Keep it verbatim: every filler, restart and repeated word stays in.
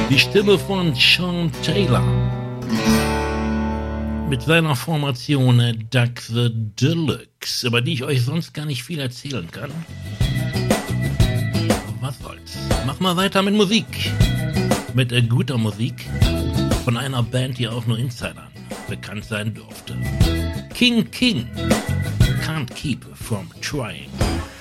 Die Stimme von Sean Taylor mit seiner Formation Duck the Deluxe, über die ich euch sonst gar nicht viel erzählen kann. Was soll's? Mach mal weiter mit Musik. Mit äh, guter Musik von einer Band, die auch nur Insidern bekannt sein durfte. King King, Can't Keep From Trying.